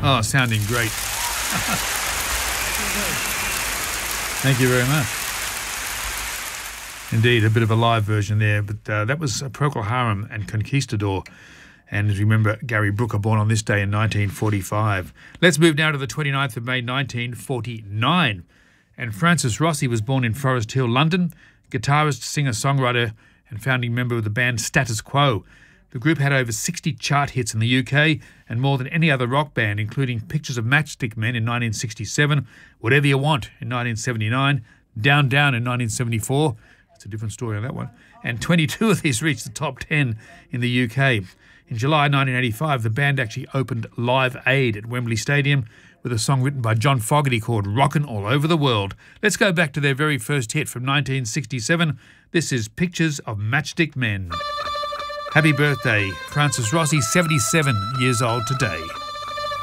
Oh, sounding great. Thank you very much. Indeed, a bit of a live version there, but that was Procol Harum and Conquistador. And as you remember, Gary Brooker, born on this day in 1945. Let's move now to the 29th of May, 1949. And Francis Rossi was born in Forest Hill, London, guitarist, singer, songwriter, and founding member of the band Status Quo. The group had over 60 chart hits in the UK and more than any other rock band, including Pictures of Matchstick Men in 1967, Whatever You Want in 1979, Down Down in 1974. It's a different story on that one. And 22 of these reached the top 10 in the UK. In July 1985, the band actually opened Live Aid at Wembley Stadium with a song written by John Fogerty called Rockin' All Over the World. Let's go back to their very first hit from 1967. This is Pictures of Matchstick Men. Happy birthday, Francis Rossi, 77 years old today.